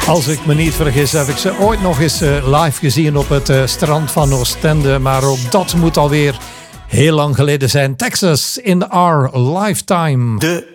Als ik me niet vergis heb ik ze ooit nog eens live gezien op het strand van Oostende. Maar ook dat moet alweer heel lang geleden zijn. Texas in our lifetime. De